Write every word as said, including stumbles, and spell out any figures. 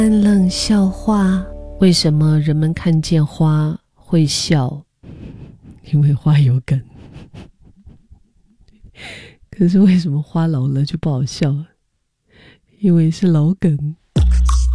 冷笑话：为什么人们看见花会笑？因为花有梗。可是为什么花老了就不好笑了？因为是老梗。